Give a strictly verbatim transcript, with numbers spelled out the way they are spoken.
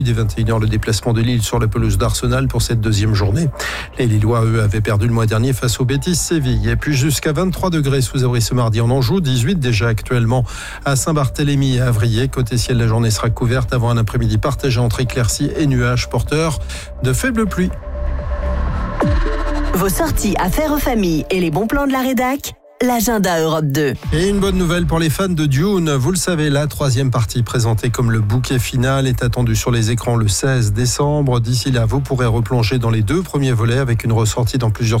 Dès vingt et une heures, le déplacement de Lille sur la pelouse d'Arsenal pour cette deuxième journée. Les Lillois, eux, avaient perdu le mois dernier face au Betis Séville. Et puis jusqu'à vingt-trois degrés sous abri ce mardi en Anjou, dix-huit déjà actuellement à Saint-Barthélemy et à Avrier. Côté ciel, la journée sera couverte avant un après-midi partagé entre éclaircies et nuages porteurs de faibles pluies. Vos sorties affaires aux familles et les bons plans de la rédac, l'agenda Europe deux. Et une bonne nouvelle pour les fans de Dune. Vous le savez, la troisième partie présentée comme le bouquet final est attendue sur les écrans le seize décembre. D'ici là, vous pourrez replonger dans les deux premiers volets avec une ressortie dans plusieurs